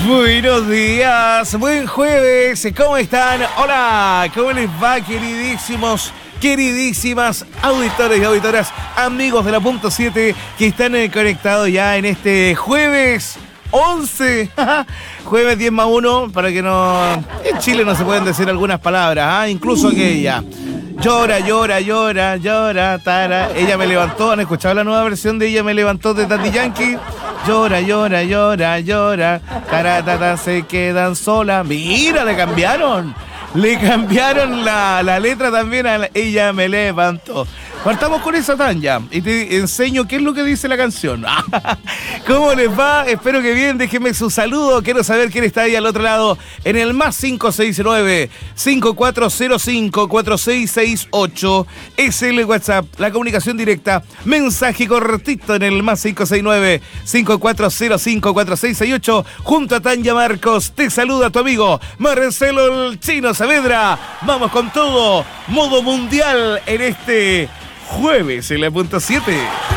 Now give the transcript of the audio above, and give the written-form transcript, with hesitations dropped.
Buenos días, buen jueves, ¿cómo están? Hola, ¿cómo les va, queridísimas auditores y auditoras, amigos de la Punto 7 que están conectados ya en este jueves 11, jueves 10+1, para que no... En Chile no se pueden decir algunas palabras, incluso aquella. Llora, tara. Ella me levantó. ¿Han escuchado la nueva versión de Ella me levantó de Daddy Yankee? Llora, tara, se quedan solas. Mira, le cambiaron la letra también a Ella me levantó. Partamos con esa, Tanya, y te enseño qué es lo que dice la canción. ¿Cómo les va? Espero que bien, déjenme su saludo. Quiero saber quién está ahí al otro lado en el más 569-5405-4668. Es el WhatsApp, la comunicación directa. Mensaje cortito en el más 569-5405-4668. Junto a Tanya Marcos, te saluda tu amigo Marcelo el Chino Saavedra. Vamos con todo, modo mundial en este jueves en la Punto 7.